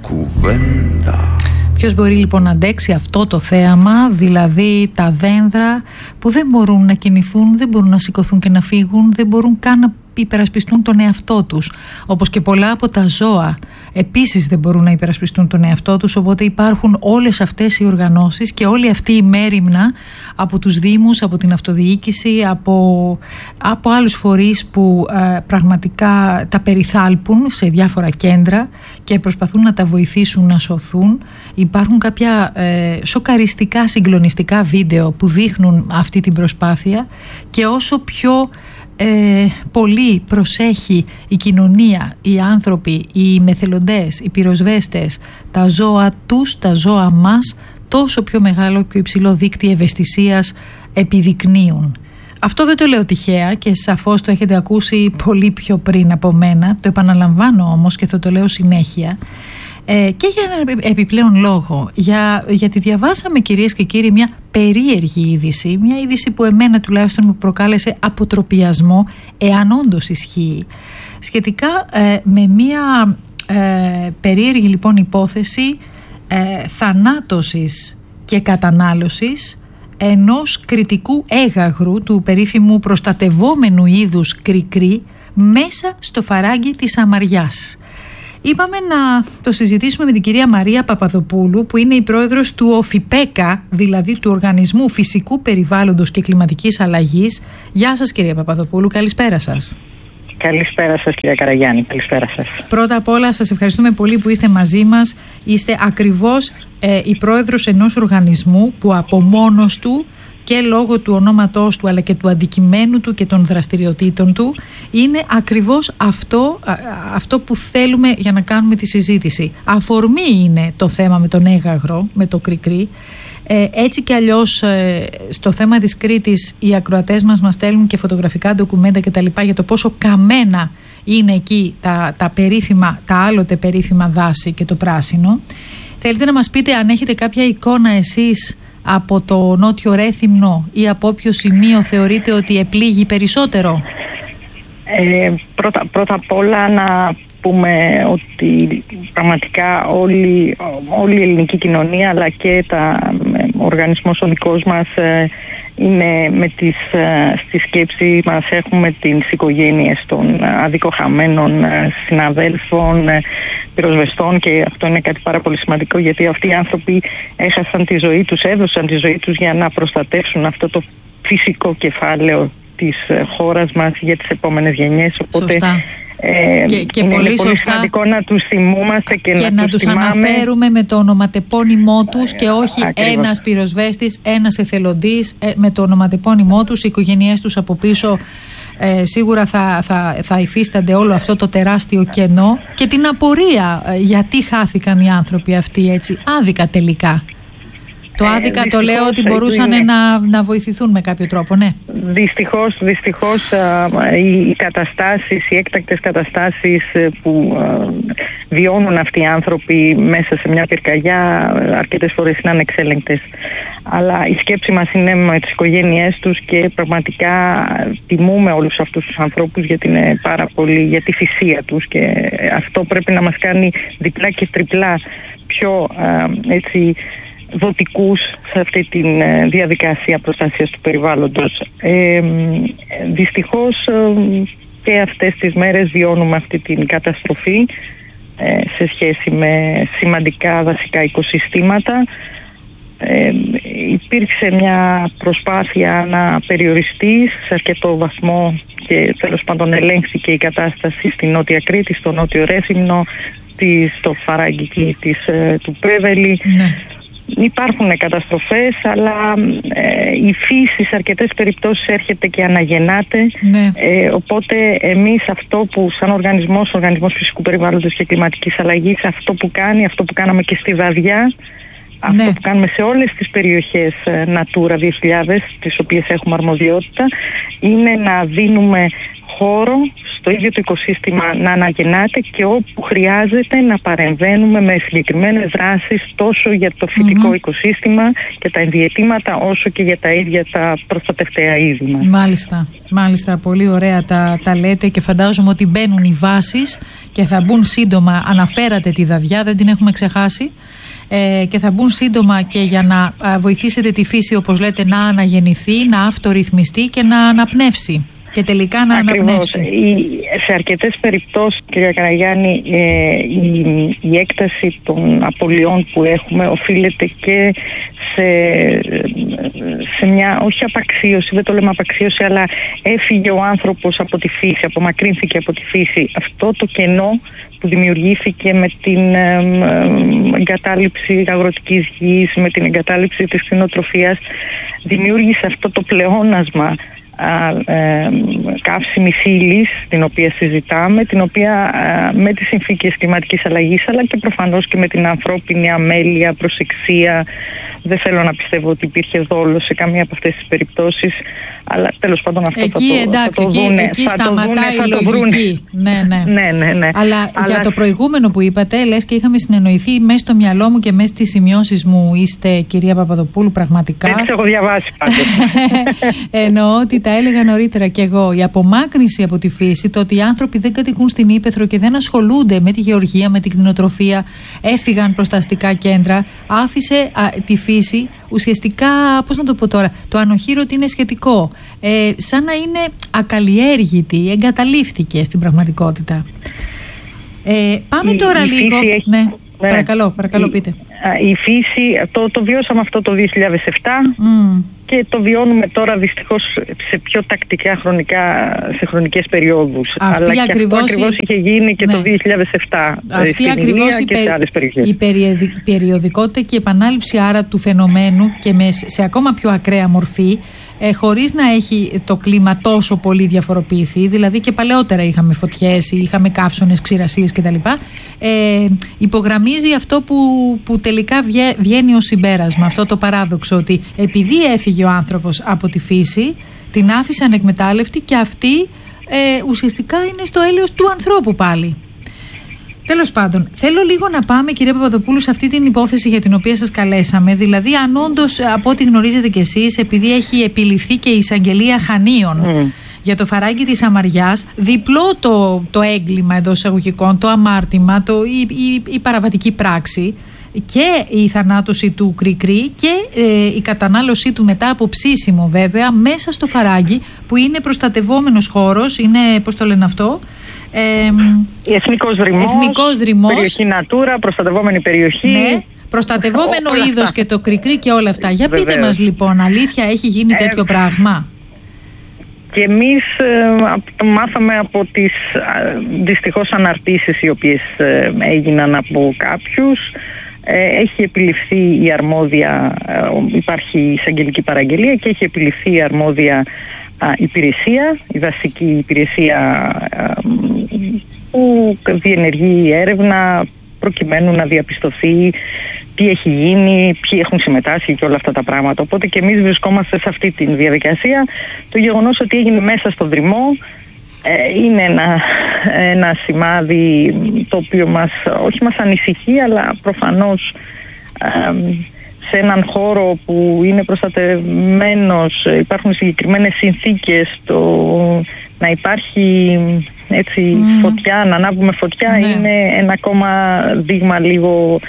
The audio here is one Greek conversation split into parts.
κουβέντα. Ποιος μπορεί λοιπόν να αντέξει αυτό το θέαμα, δηλαδή τα δένδρα που δεν μπορούν να κινηθούν, δεν μπορούν να σηκωθούν και να φύγουν, δεν μπορούν καν να υπερασπιστούν τον εαυτό τους, όπως και πολλά από τα ζώα επίσης δεν μπορούν να υπερασπιστούν τον εαυτό τους, οπότε υπάρχουν όλες αυτές οι οργανώσεις και όλη αυτή η μέριμνα από τους δήμους, από την αυτοδιοίκηση, από άλλους φορείς που πραγματικά τα περιθάλπουν σε διάφορα κέντρα και προσπαθούν να τα βοηθήσουν να σωθούν. Υπάρχουν κάποια σοκαριστικά, συγκλονιστικά βίντεο που δείχνουν αυτή την προσπάθεια και όσο πιο πολύ προσέχει η κοινωνία, οι άνθρωποι, οι μεθελοντές, οι πυροσβέστες, τα ζώα τους, τα ζώα μας, τόσο πιο μεγάλο και υψηλό δίκτυο ευαισθησίας επιδεικνύουν. Αυτό δεν το λέω τυχαία και σαφώς το έχετε ακούσει πολύ πιο πριν από μένα, το επαναλαμβάνω όμως και θα το λέω συνέχεια. Και για έναν επιπλέον λόγο, γιατί διαβάσαμε, κυρίες και κύριοι, μια περίεργη είδηση, μια είδηση που εμένα τουλάχιστον μου προκάλεσε αποτροπιασμό, εάν όντως ισχύει, σχετικά με μια περίεργη λοιπόν υπόθεση θανάτωσης και κατανάλωσης ενός κριτικού έγαγρου του περίφημου προστατευόμενου είδους κρικρί μέσα στο φαράγγι της Αμαριάς. Είπαμε να το συζητήσουμε με την κυρία Μαρία Παπαδοπούλου, που είναι η πρόεδρος του ΟΦΙΠΕΚΑ, δηλαδή του Οργανισμού Φυσικού Περιβάλλοντος και Κλιματικής Αλλαγής. Γεια σας κυρία Παπαδοπούλου, καλησπέρα σας. Καλησπέρα σας κυρία Καραγιάννη, καλησπέρα σας. Πρώτα απ' όλα σας ευχαριστούμε πολύ που είστε μαζί μας. Είστε ακριβώς η πρόεδρος ενός οργανισμού που από μόνος του και λόγω του ονόματός του αλλά και του αντικειμένου του και των δραστηριοτήτων του είναι ακριβώς αυτό που θέλουμε για να κάνουμε τη συζήτηση. Αφορμή είναι το θέμα με τον έγαγρο, με το κρικρί. Έτσι κι αλλιώς στο θέμα της Κρήτης οι ακροατές μας στέλνουν και φωτογραφικά ντοκουμέντα και τα λοιπά για το πόσο καμένα είναι εκεί τα περίφημα, τα άλλοτε περίφημα δάση και το πράσινο. Θέλετε να μας πείτε αν έχετε κάποια εικόνα εσείς από το Νότιο Ρέθυμνο ή από όποιο σημείο θεωρείτε ότι επλήγει περισσότερο? Πρώτα απ' όλα να πούμε ότι πραγματικά όλη η ελληνική κοινωνία αλλά και ο οργανισμός ο δικός μας είναι στη σκέψη μας, έχουμε τις οικογένειες των αδικοχαμένων συναδέλφων, πυροσβεστών, και αυτό είναι κάτι πάρα πολύ σημαντικό, γιατί αυτοί οι άνθρωποι έχασαν τη ζωή τους, έδωσαν τη ζωή τους για να προστατεύσουν αυτό το φυσικό κεφάλαιο της χώρας μας για τις επόμενες γενιές. Οπότε και είναι πολύ πολύ σημαντικό να τους θυμούμαστε και να τους αναφέρουμε με το ονοματεπώνυμό τους και όχι ακριβώς. Ένας πυροσβέστης, ένας εθελοντής, με το ονοματεπώνυμό τους, οι οικογένειές τους από πίσω σίγουρα θα υφίστανται όλο αυτό το τεράστιο κενό και την απορία γιατί χάθηκαν οι άνθρωποι αυτοί έτσι άδικα τελικά. Το άδικα το λέω ότι μπορούσαν να βοηθηθούν με κάποιο τρόπο, ναι. Δυστυχώς οι καταστάσεις, οι έκτακτες καταστάσεις που βιώνουν αυτοί οι άνθρωποι μέσα σε μια πυρκαγιά αρκετές φορές είναι ανεξέλεγκτες. Αλλά η σκέψη μας είναι με τις οικογένειές τους και πραγματικά τιμούμε όλους αυτούς τους ανθρώπους γιατί είναι πάρα πολύ για τη θυσία τους, και αυτό πρέπει να μας κάνει διπλά και τριπλά πιο έτσι δοτικούς σε αυτή τη διαδικασία προστασίας του περιβάλλοντος. Δυστυχώς και αυτές τις μέρες βιώνουμε αυτή την καταστροφή σε σχέση με σημαντικά δασικά οικοσυστήματα. Υπήρξε μια προσπάθεια να περιοριστεί σε αρκετό βαθμό και τέλος πάντων ελέγχθηκε η κατάσταση στη Νότια Κρήτη, στο Νότιο Ρέθυμνο, στο φαράγγι του Πρέβελη. Ναι. Υπάρχουν καταστροφές, αλλά η φύση σε αρκετές περιπτώσεις έρχεται και αναγεννάται. Ναι. Οπότε εμείς αυτό που σαν οργανισμός Φυσικού Περιβάλλοντος και Κλιματικής Αλλαγής, αυτό που κάναμε και στη Βαδιά, αυτό που κάνουμε σε όλες τις περιοχές Natura 2000, τις οποίες έχουμε αρμοδιότητα, είναι να δίνουμε χώρο το ίδιο το οικοσύστημα να αναγεννάται και όπου χρειάζεται να παρεμβαίνουμε με συγκεκριμένες δράσεις τόσο για το φυτικό οικοσύστημα και τα ενδιαιτήματα όσο και για τα ίδια τα προστατευτέα είδη μας. Μάλιστα, πολύ ωραία τα λέτε και φαντάζομαι ότι μπαίνουν οι βάσεις και θα μπουν σύντομα. Αναφέρατε τη Δαδιά, δεν την έχουμε ξεχάσει. Και θα μπουν σύντομα και για να βοηθήσετε τη φύση, όπως λέτε, να αναγεννηθεί, να αυτορυθμιστεί και να αναπνεύσει. Και τελικά να αναπνεύσει. Σε αρκετές περιπτώσεις, κυρία Καραγιάννη, η έκταση των απολειών που έχουμε οφείλεται και σε μια, όχι απαξίωση, δεν το λέμε απαξίωση, αλλά έφυγε ο άνθρωπος από τη φύση, απομακρύνθηκε από τη φύση. Αυτό το κενό που δημιουργήθηκε με την εγκατάλειψη αγροτικής γης, με την εγκατάλειψη της κτηνοτροφίας, δημιούργησε αυτό το πλεόνασμα καύσιμης ύλης, την οποία συζητάμε, την οποία με τις συνθήκες κλιματικής αλλαγής, αλλά και προφανώς και με την ανθρώπινη αμέλεια, προσεξία, δεν θέλω να πιστεύω ότι υπήρχε δόλο σε καμία από αυτές τις περιπτώσεις, αλλά τέλος πάντων αυτό εκεί σταματάει η λογική. Ναι. Αλλά για το προηγούμενο που είπατε, λες και είχαμε συνεννοηθεί μέσα στο μυαλό μου και μέσα στις σημειώσεις μου, είστε, κυρία Παπαδοπούλου, πραγματικά. Δεν τις έχω διαβάσει πάντως. Εννοώ ότι τα έλεγα νωρίτερα κι εγώ. Η απομάκρυνση από τη φύση, το ότι οι άνθρωποι δεν κατοικούν στην ύπαιθρο και δεν ασχολούνται με τη γεωργία, με την κτηνοτροφία, έφυγαν προς τα αστικά κέντρα, άφησε τη φύση ουσιαστικά, πώς να το πω τώρα, το ανοχήρωτη είναι σχετικό. Σαν να είναι ακαλλιέργητη, εγκαταλείφθηκε στην πραγματικότητα. Πάμε τώρα λίγο. Ναι. Παρακαλώ, πείτε. Η φύση, το βιώσαμε αυτό το 2007 και το βιώνουμε τώρα δυστυχώς σε πιο τακτικά σε χρονικές περιόδους. Αλλά και αυτό ακριβώς είχε γίνει και το 2007 στην Ηλία και σε άλλες περιοχές. Η περιοδικότητα και η επανάληψη άρα του φαινομένου και σε ακόμα πιο ακραία μορφή, χωρίς να έχει το κλίμα τόσο πολύ διαφοροποιηθεί, δηλαδή και παλαιότερα είχαμε φωτιές, είχαμε καύσονες, ξηρασίες κτλ. Υπογραμμίζει αυτό που τελικά βγαίνει ως συμπέρασμα, αυτό το παράδοξο, ότι επειδή έφυγε ο άνθρωπος από τη φύση, την άφησε ανεκμετάλλευτη και αυτή ουσιαστικά είναι στο έλεος του ανθρώπου πάλι. Τέλος πάντων, θέλω λίγο να πάμε, κυρία Παπαδοπούλου, σε αυτή την υπόθεση για την οποία σας καλέσαμε. Δηλαδή, αν όντως, από ό,τι γνωρίζετε κι εσείς, επειδή έχει επιληφθεί και η εισαγγελία Χανίων για το φαράγγι της Αμαριάς, διπλό το έγκλημα εντός εισαγωγικών, το αμάρτημα, η παραβατική πράξη και η θανάτωση του Κρικρή και η κατανάλωσή του μετά από ψήσιμο βέβαια μέσα στο φαράγγι, που είναι προστατευόμενος χώρος, είναι, πώς το λένε αυτό, Εθνικός δρυμός, περιοχή Natura, προστατευόμενη περιοχή. Ναι, προστατευόμενο είδος και το Κρικρή και όλα αυτά. Για πείτε μας λοιπόν, αλήθεια έχει γίνει τέτοιο πράγμα? Και εμείς μάθαμε από τις δυστυχώς αναρτήσεις οι οποίες έγιναν από κάποιους. Έχει επιληφθεί η αρμόδια, υπάρχει εισαγγελική παραγγελία και έχει επιληφθεί η αρμόδια υπηρεσία, η δασική υπηρεσία που διενεργεί έρευνα προκειμένου να διαπιστωθεί τι έχει γίνει, ποιοι έχουν συμμετάσχει και όλα αυτά τα πράγματα. Οπότε και εμείς βρισκόμαστε σε αυτή τη διαδικασία. Το γεγονός ότι έγινε μέσα στον δρυμό είναι ένα σημάδι το οποίο όχι μας ανησυχεί, αλλά προφανώς σε έναν χώρο που είναι προστατευμένος, υπάρχουν συγκεκριμένες συνθήκες, να υπάρχει φωτιά, να ανάβουμε φωτιά, είναι ένα ακόμα δείγμα λίγο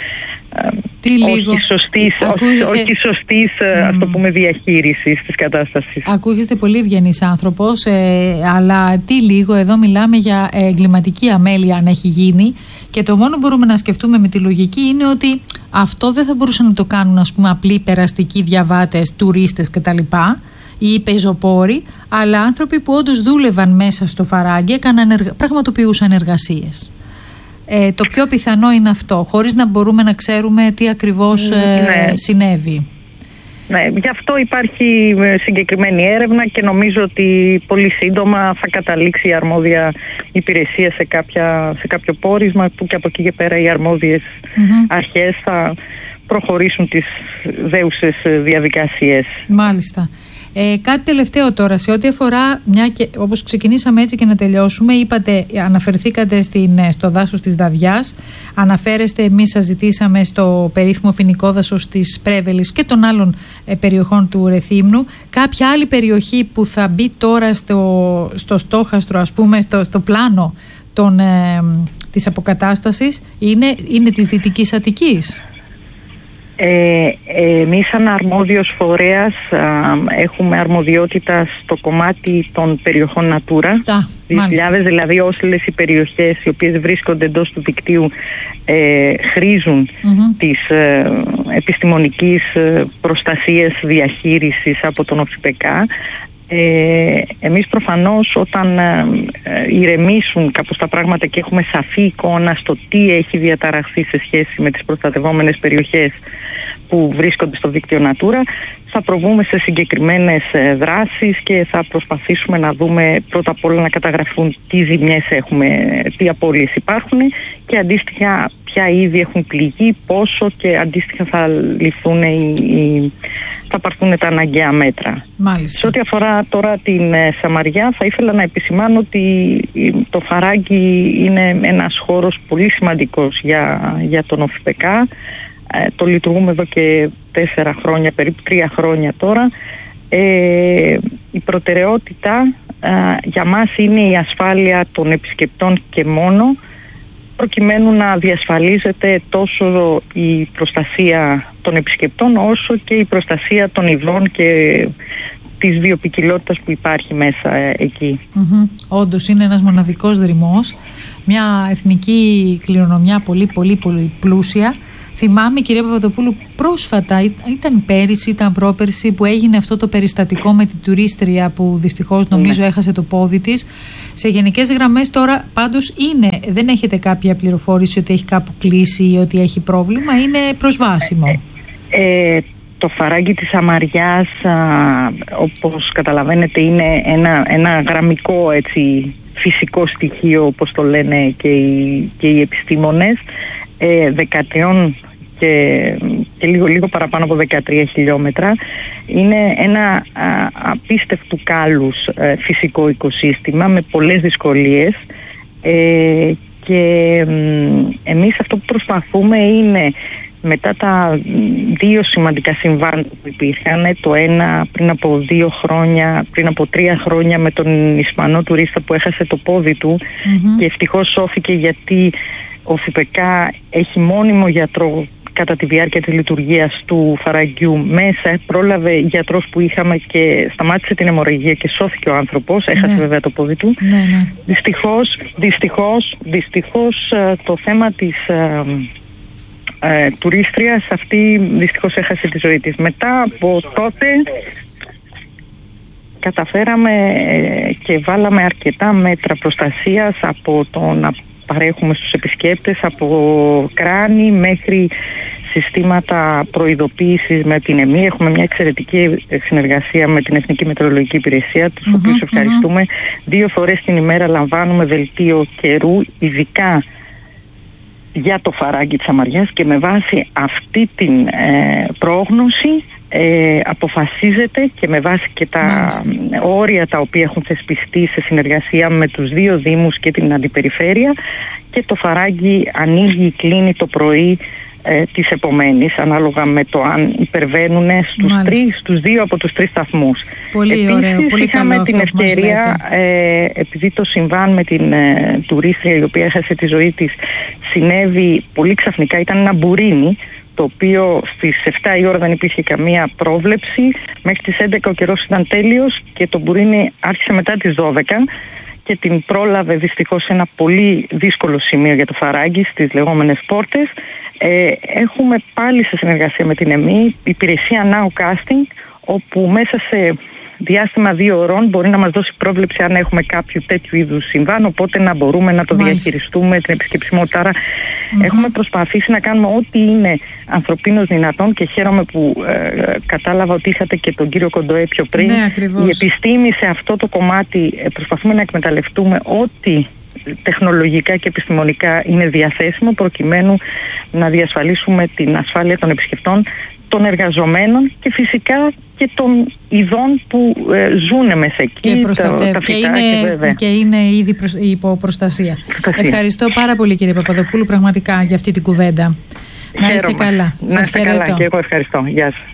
όχι σωστής ας το πούμε διαχείρισης της κατάστασης. Ακούγεστε πολύ ευγενής άνθρωπος, αλλά τι λίγο, εδώ μιλάμε για εγκληματική αμέλεια αν έχει γίνει, και το μόνο που μπορούμε να σκεφτούμε με τη λογική είναι ότι αυτό δεν θα μπορούσαν να το κάνουν, ας πούμε, απλοί περαστικοί διαβάτες, τουρίστες κτλ. Ή πεζοπόροι, αλλά άνθρωποι που όντως δούλευαν μέσα στο φαράγγι, πραγματοποιούσαν εργασίες. Το πιο πιθανό είναι αυτό, χωρίς να μπορούμε να ξέρουμε τι ακριβώς συνέβη. Ναι, γι' αυτό υπάρχει συγκεκριμένη έρευνα και νομίζω ότι πολύ σύντομα θα καταλήξει η αρμόδια υπηρεσία σε κάποιο πόρισμα που και από εκεί και πέρα οι αρμόδιες αρχές θα προχωρήσουν τις δέουσες διαδικασίες. Μάλιστα. Κάτι τελευταίο τώρα, σε ό,τι αφορά, όπως ξεκινήσαμε έτσι και να τελειώσουμε, αναφερθήκατε στο δάσος της Δαδιάς, αναφέρεστε, εμείς σας ζητήσαμε στο περίφημο φοινικό δάσος της Πρέβελης και των άλλων περιοχών του Ρεθύμνου. Κάποια άλλη περιοχή που θα μπει τώρα στο στόχαστρο, ας πούμε, στο πλάνο της αποκατάστασης είναι της Δυτικής Αττικής? Εμείς σαν αρμόδιος φορέας έχουμε αρμοδιότητα στο κομμάτι των περιοχών Natura 2000, δηλαδή όλες οι περιοχές οι οποίες βρίσκονται εντός του δικτύου χρήζουν της επιστημονικής προστασίας διαχείρισης από τον ΟΦΠΚ. Εμείς προφανώς όταν ηρεμήσουν κάπως τα πράγματα και έχουμε σαφή εικόνα στο τι έχει διαταραχθεί σε σχέση με τις προστατευόμενες περιοχές που βρίσκονται στο δίκτυο Natura, θα προβούμε σε συγκεκριμένες δράσεις και θα προσπαθήσουμε να δούμε πρώτα απ' όλα να καταγραφούν τι ζημιές έχουμε, τι απώλειες υπάρχουν και αντίστοιχα ποια είδη έχουν πληγεί, πόσο, και αντίστοιχα θα ληφθούν θα πάρθουν τα αναγκαία μέτρα. Μάλιστα. Σε ό,τι αφορά τώρα την Σαμαριά, θα ήθελα να επισημάνω ότι το Φαράγγι είναι ένας χώρος πολύ σημαντικός για τον ΟΦΠΚ. Το λειτουργούμε εδώ και 4 χρόνια, περίπου 3 χρόνια τώρα. Η προτεραιότητα για μας είναι η ασφάλεια των επισκεπτών και μόνο, προκειμένου να διασφαλίζεται τόσο η προστασία των επισκεπτών όσο και η προστασία των ειδών και της βιοποικιλότητας που υπάρχει μέσα εκεί. Όντως είναι ένας μοναδικός δρυμός, μια εθνική κληρονομιά πολύ πλούσια. Θυμάμαι, κυρία Παπαδοπούλου, πρόσφατα, ήταν πέρυσι, ήταν πρόπερσι, που έγινε αυτό το περιστατικό με την τουρίστρια που δυστυχώς νομίζω έχασε το πόδι της. Σε γενικές γραμμές τώρα πάντως δεν έχετε κάποια πληροφόρηση ότι έχει κάπου κλείσει ή ότι έχει πρόβλημα, είναι προσβάσιμο? Το Φαράγγι της Σαμαριάς, όπως καταλαβαίνετε, είναι ένα γραμμικό φυσικό στοιχείο, όπως το λένε και οι επιστήμονες, 13 και λίγο παραπάνω από 13 χιλιόμετρα. Είναι ένα απίστευτου κάλους φυσικό οικοσύστημα με πολλές δυσκολίες, και εμείς αυτό που προσπαθούμε είναι, μετά τα 2 σημαντικά συμβάντα που υπήρχαν, το ένα πριν από 2 χρόνια, πριν από 3 χρόνια με τον Ισπανό τουρίστα που έχασε το πόδι του, και ευτυχώς σώθηκε γιατί ο ΦΠΚ έχει μόνιμο γιατρό κατά τη διάρκεια της λειτουργίας του Φαραγγιού μέσα. Πρόλαβε γιατρός που είχαμε και σταμάτησε την αιμορραγία και σώθηκε ο άνθρωπος. Έχασε βέβαια το πόδι του. Δυστυχώς το θέμα της τουρίστριας αυτή δυστυχώς έχασε τη ζωή της. Μετά από τότε καταφέραμε και βάλαμε αρκετά μέτρα προστασίας, από το να παρέχουμε στους επισκέπτες, από κράνη μέχρι συστήματα προειδοποίησης με την ΕΜΗ. Έχουμε μια εξαιρετική συνεργασία με την Εθνική Μετεωρολογική Υπηρεσία, τους οποίους ευχαριστούμε. 2 φορές την ημέρα λαμβάνουμε δελτίο καιρού, ειδικά για το Φαράγγι της Σαμαριάς, και με βάση αυτή την πρόγνωση αποφασίζεται, και με βάση και τα όρια τα οποία έχουν θεσπιστεί σε συνεργασία με τους 2 Δήμους και την Αντιπεριφέρεια, και το Φαράγγι ανοίγει ή κλείνει το πρωί της επομένης, ανάλογα με το αν υπερβαίνουν στους 2 από τους 3 σταθμούς. Πολύ ωραίο, πολύ καλό αυτό. Είχαμε την ευκαιρία, επειδή το συμβάν με την τουρίστρια η οποία έχασε τη ζωή της συνέβη πολύ ξαφνικά, ήταν ένα μπουρίνι, το οποίο στις 7 η ώρα δεν υπήρχε καμία πρόβλεψη, μέχρι τις 11 ο καιρός ήταν τέλειος και το μπουρίνι άρχισε μετά τις 12 και την πρόλαβε δυστυχώς σε ένα πολύ δύσκολο σημείο για το Φαράγγι, στις λεγόμενες πόρτες. Έχουμε πάλι σε συνεργασία με την ΕΜΗ υπηρεσία Now Casting, όπου μέσα σε διάστημα 2 ωρών μπορεί να μας δώσει πρόβλεψη αν έχουμε κάποιο τέτοιου είδους συμβάν, οπότε να μπορούμε να το διαχειριστούμε την επισκεψιμότητα. Άρα έχουμε προσπαθήσει να κάνουμε ό,τι είναι ανθρωπίνως δυνατόν, και χαίρομαι που κατάλαβα ότι είχατε και τον κύριο Κοντοέ πιο πριν. Ναι, η επιστήμη σε αυτό το κομμάτι προσπαθούμε να εκμεταλλευτούμε ό,τι τεχνολογικά και επιστημονικά είναι διαθέσιμο, προκειμένου να διασφαλίσουμε την ασφάλεια των επισκεπτών των εργαζομένων και φυσικά και των ειδών που ζουν μέσα εκεί. Και προστατεύουν. Και είναι ήδη υπό προστασία. Ευχαριστώ πάρα πολύ, κύριε Παπαδοπούλου, πραγματικά για αυτή την κουβέντα. Να είστε καλά. Να είστε καλά και εγώ ευχαριστώ. Γεια σας.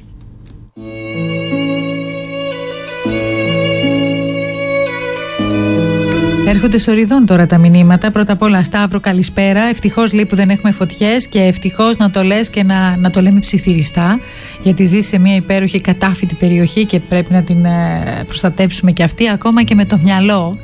Έρχονται σοριδών τώρα τα μηνύματα. Πρώτα απ' όλα, Σταύρο, καλησπέρα. Ευτυχώς λέει που δεν έχουμε φωτιές και ευτυχώς να το λες και να το λέμε ψιθυριστά, γιατί ζει σε μια υπέροχη κατάφυτη περιοχή και πρέπει να την προστατέψουμε και αυτή, ακόμα και με το μυαλό.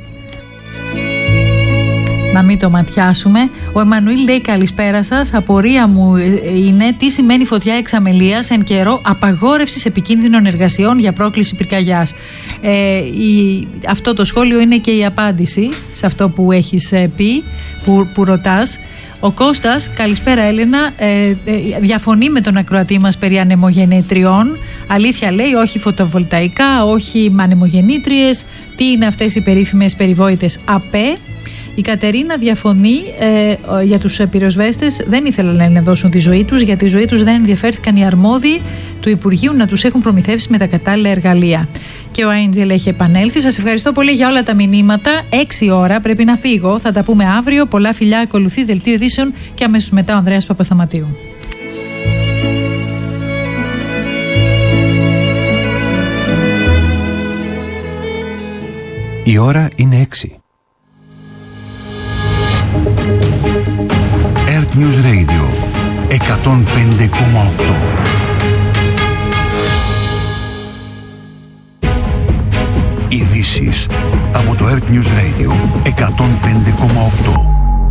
Να μην το ματιάσουμε. Ο Εμμανουήλ λέει καλησπέρα σας. Απορία μου είναι τι σημαίνει φωτιά εξαμελίας εν καιρό απαγόρευσης επικίνδυνων εργασιών για πρόκληση πυρκαγιάς. Αυτό το σχόλιο είναι και η απάντηση σε αυτό που έχεις πει, που ρωτάς. Ο Κώστας, καλησπέρα Έλενα, διαφωνεί με τον ακροατή μας περί ανεμογεννήτριων. Αλήθεια λέει, όχι φωτοβολταϊκά, όχι ανεμογεννήτριες. Τι είναι αυτές οι περίφημες περιβόητες ΑΠΕ? Η Κατερίνα διαφωνεί για τους πυροσβέστες. Δεν ήθελαν να δώσουν τη ζωή τους. Για τη ζωή τους δεν ενδιαφέρθηκαν οι αρμόδιοι του Υπουργείου να τους έχουν προμηθεύσει με τα κατάλληλα εργαλεία. Και ο Άγγελ έχει επανέλθει. Σας ευχαριστώ πολύ για όλα τα μηνύματα. 6 ώρα πρέπει να φύγω. Θα τα πούμε αύριο. Πολλά φιλιά. Ακολουθεί δελτίο ειδήσεων και αμέσως μετά ο Ανδρέας Παπασταματίου. Η ώρα είναι 6. Earth News Radio 105,8. Ειδήσεις από το Earth News Radio 105,8.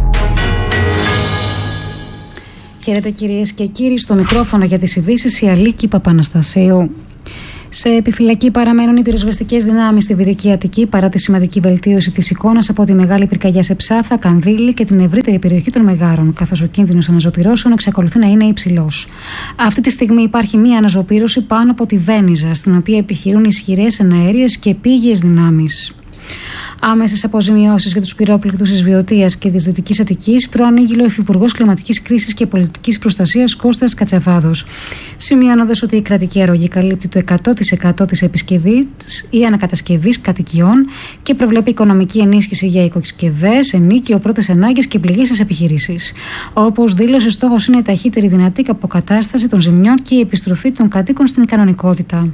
Χαίρετε κυρίες και κύριοι, στο μικρόφωνο για τις ειδήσεις η Αλίκη Παπαναστασίου. Σε επιφυλακή παραμένουν οι πυροσβεστικές δυνάμεις στη Δυτική Αττική παρά τη σημαντική βελτίωση της εικόνας από τη μεγάλη πυρκαγιά σε Ψάθα, Κανδύλη και την ευρύτερη περιοχή των Μεγάρων, καθώς ο κίνδυνος αναζωπυρώσεων εξακολουθεί να είναι υψηλός. Αυτή τη στιγμή υπάρχει μία αναζωπύρωση πάνω από τη Βένιζα, στην οποία επιχειρούν ισχυρές εναέριες και επίγειες δυνάμεις. Άμεσες αποζημιώσεις για τους πυρόπληκτους της Βιωτίας και της Δυτικής Αττικής προανήγγειλε ο Υφυπουργός Κλιματικής Κρίσης και Πολιτικής Προστασίας Κώστας Κατσαβάδος, σημειώνοντας ότι η κρατική αρρωγή καλύπτει το 100% της επισκευής ή ανακατασκευής κατοικιών και προβλέπει οικονομική ενίσχυση για οικοσκευές, ενίκιο, πρώτες ανάγκες και πληγήσεις επιχειρήσεις. Όπως δήλωσε, στόχος είναι η ταχύτερη δυνατή αποκατάσταση των ζημιών και η επιστροφή των κατοίκων στην κανονικότητα.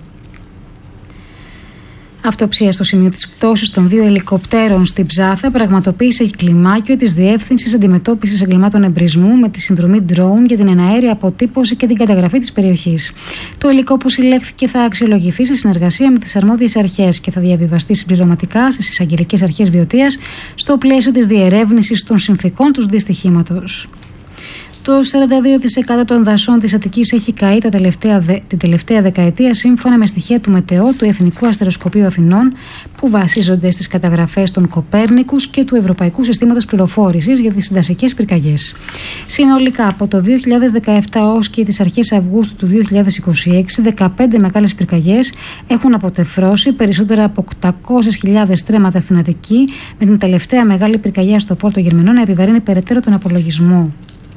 Αυτοψία στο σημείο της πτώσης των 2 ελικοπτέρων στην Ψάθα πραγματοποίησε κλιμάκιο της Διεύθυνσης Αντιμετώπισης Εγκλημάτων Εμπρισμού με τη συνδρομή drone για την εναέρια αποτύπωση και την καταγραφή της περιοχής. Το υλικό που συλλέχθηκε θα αξιολογηθεί σε συνεργασία με τις αρμόδιες αρχές και θα διαβιβαστεί συμπληρωματικά στις εισαγγελικές αρχές Βιωτίας στο πλαίσιο της διερεύνησης των συνθηκών του δυστυχήματος. Το 42% των δασών της Αττικής έχει καεί την τελευταία δεκαετία, σύμφωνα με στοιχεία του ΜΕΤΕΟ, του Εθνικού Αστεροσκοπείου Αθηνών, που βασίζονται στις καταγραφές των Κοπέρνικους και του Ευρωπαϊκού Συστήματος Πληροφόρησης για τις δασικές πυρκαγιές. Συνολικά, από το 2017 ως και τις αρχές Αυγούστου του 2026, 15 μεγάλες πυρκαγιές έχουν αποτεφρώσει περισσότερα από 800.000 στρέμματα στην Αττική, με την τελευταία μεγάλη πυρκαγιά στο Πόρτο Γερμενό να επιβαρύνει περαιτέρω τον απολογισμό.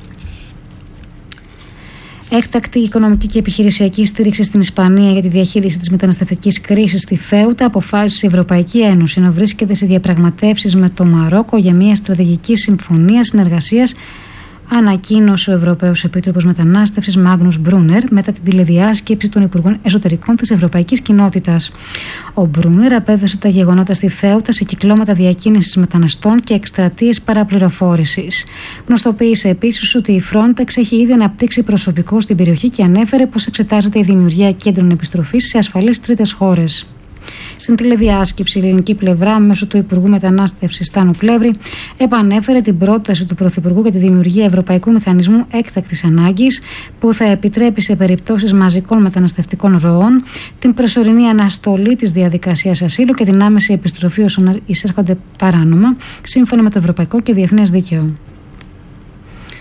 Έκτακτη οικονομική και επιχειρησιακή στήριξη στην Ισπανία για τη διαχείριση της μεταναστευτικής κρίσης στη Θέουτα αποφάσισε η Ευρωπαϊκή Ένωση, ενώ βρίσκεται σε διαπραγματεύσεις με το Μαρόκο για μια στρατηγική συμφωνία συνεργασίας, ανακοίνωσε ο Ευρωπαίος Επίτροπος Μετανάστευσης Μάγνους Μπρούνερ μετά την τηλεδιάσκεψη των Υπουργών Εσωτερικών της Ευρωπαϊκής Κοινότητας. Ο Μπρούνερ απέδωσε τα γεγονότα στη Θέουτα σε κυκλώματα διακίνησης μεταναστών και εκστρατείες παραπληροφόρησης. Γνωστοποίησε επίσης ότι η Frontex έχει ήδη αναπτύξει προσωπικό στην περιοχή και ανέφερε πως εξετάζεται η δημιουργία κέντρων επιστροφής σε ασφαλείς τρίτες χώρες. Στην τηλεδιάσκεψη, η ελληνική πλευρά, μέσω του Υπουργού Μετανάστευσης Στάνου Πλεύρη, επανέφερε την πρόταση του Πρωθυπουργού για τη δημιουργία Ευρωπαϊκού Μηχανισμού Έκτακτης Ανάγκης, που θα επιτρέπει σε περιπτώσεις μαζικών μεταναστευτικών ροών την προσωρινή αναστολή της διαδικασίας ασύλου και την άμεση επιστροφή όσων εισέρχονται παράνομα, σύμφωνα με το Ευρωπαϊκό και Διεθνές Δίκαιο.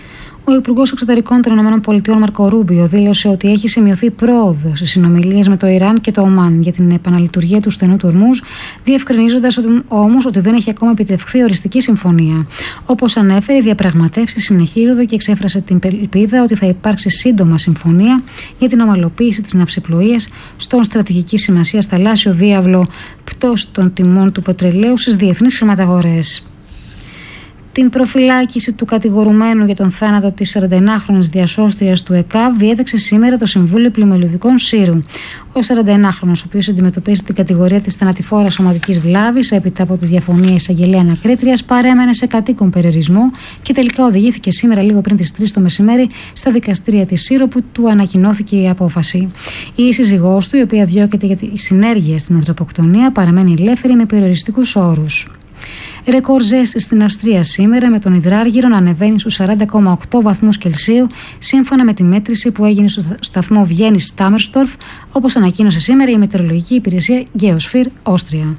Ο Υπουργός Εξωτερικών των ΗΠΑ Μάρκο Ρούμπιο δήλωσε ότι έχει σημειωθεί πρόοδο στις συνομιλίες με το Ιράν και το Ομάν για την επαναλειτουργία του στενού του Ορμούζ, διευκρινίζοντας όμως ότι δεν έχει ακόμα επιτευχθεί οριστική συμφωνία. Όπως ανέφερε, οι διαπραγματεύσεις συνεχίζονται και εξέφρασε την ελπίδα ότι θα υπάρξει σύντομα συμφωνία για την ομαλοποίηση της ναυσιπλοείας στον στρατηγική σημασία θαλάσσιο διάβλο, πτώση των τιμών του πετρελαίου στις διεθνείς χρηματαγορές. Την προφυλάκηση του κατηγορουμένου για τον θάνατο της 41χρονης διασώστριας του ΕΚΑΒ διέταξε σήμερα το Συμβούλιο Πλημμυλιωδικών Σύρου. Ο 41χρονος, ο οποίος αντιμετωπίζει την κατηγορία της θανατηφόρας σωματικής βλάβης έπειτα από τη διαφωνία εισαγγελέα ανακρίτριας, παρέμενε σε κατοίκον περιορισμό και τελικά οδηγήθηκε σήμερα λίγο πριν τις 3 το μεσημέρι στα δικαστήρια της Σύρου, που του ανακοινώθηκε η απόφαση. Η σύζυγός του, η οποία διώκεται για τη συνέργεια στην ανθρωποκτονία, παραμένει ελεύθερη με περιοριστικούς όρους. Ρεκόρ ζέστη στην Αυστρία σήμερα, με τον υδράργυρο να ανεβαίνει στους 40,8 βαθμούς Κελσίου, σύμφωνα με τη μέτρηση που έγινε στο σταθμό Βιέννης Στάμερστορφ, όπως ανακοίνωσε σήμερα η μετεωρολογική υπηρεσία Geosphere Austria.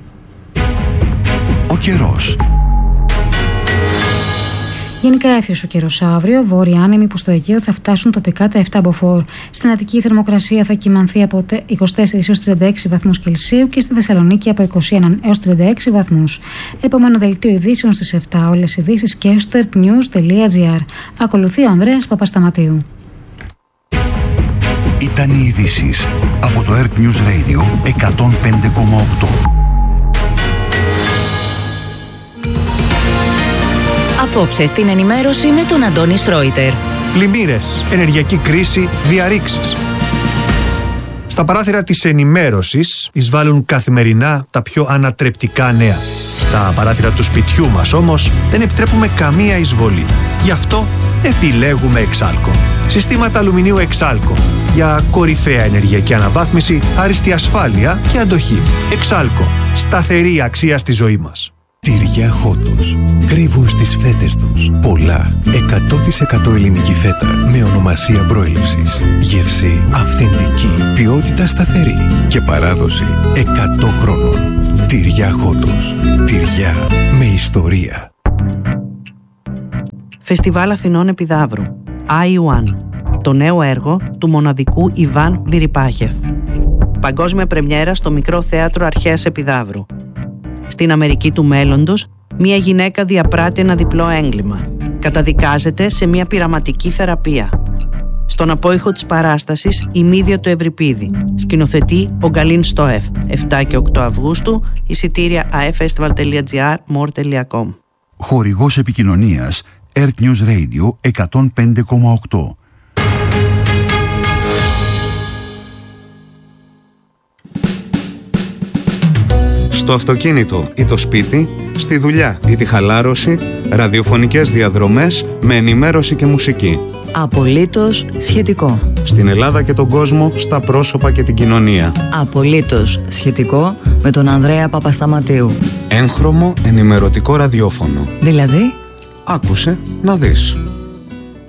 Ο καιρός. Γενικά έθριος ο καιρός αύριο, βόρειοι άνεμοι που στο Αιγαίο θα φτάσουν τοπικά τα 7 μποφόρ. Στην Αττική η θερμοκρασία θα κυμανθεί από 24 έως 36 βαθμούς Κελσίου και στη Θεσσαλονίκη από 21 έως 36 βαθμούς. Επόμενο δελτίο ειδήσεων στις 7. Όλες οι ειδήσεις και στο earthnews.gr. Ακολουθεί ο Ανδρέας Παπασταματίου. Ήταν οι ειδήσεις από το Earth News Radio 105,8. Απόψε στην ενημέρωση με τον Αντώνη Σρόιτερ. Πλημμύρες, ενεργειακή κρίση, διαρρήξεις. Στα παράθυρα της ενημέρωσης εισβάλλουν καθημερινά τα πιο ανατρεπτικά νέα. Στα παράθυρα του σπιτιού μας όμως δεν επιτρέπουμε καμία εισβολή. Γι' αυτό επιλέγουμε Εξάλκο. Συστήματα αλουμινίου Εξάλκο για κορυφαία ενεργειακή αναβάθμιση, άριστη ασφάλεια και αντοχή. Εξάλκο. Σταθερή αξία στη ζωή μας. Τυριά Χότος. Κρύβουν στις φέτες τους πολλά 100% ελληνική φέτα με ονομασία προέλευσης. Γεύση αυθεντική, ποιότητα σταθερή και παράδοση 100 χρόνων. Τυριά Χότος. Τυριά με ιστορία. Φεστιβάλ Αθηνών Επιδαύρου. I1. Το νέο έργο του μοναδικού Ιβάν Βιριπάχεφ. Παγκόσμια πρεμιέρα στο Μικρό Θέατρο Αρχαίας Επιδαύρου. Στην Αμερική του μέλλοντος, μια γυναίκα διαπράττει ένα διπλό έγκλημα. Καταδικάζεται σε μια πειραματική θεραπεία. Στον απόϊχο της παράστασης, η Μύδια του Ευρυπίδη. Σκηνοθετεί ο Γκαλίν Στόεφ. 7 και 8 Αυγούστου, εισιτήρια aefestival.gr, more.com. Χορηγός επικοινωνίας Earth News Radio 105,8. Στο αυτοκίνητο ή το σπίτι, στη δουλειά ή τη χαλάρωση, ραδιοφωνικές διαδρομές με ενημέρωση και μουσική. Απολύτως σχετικό. Στην Ελλάδα και τον κόσμο, στα πρόσωπα και την κοινωνία. Απολύτως σχετικό με τον Ανδρέα Παπασταματίου. Έγχρωμο ενημερωτικό ραδιόφωνο. Δηλαδή, άκουσε να δεις.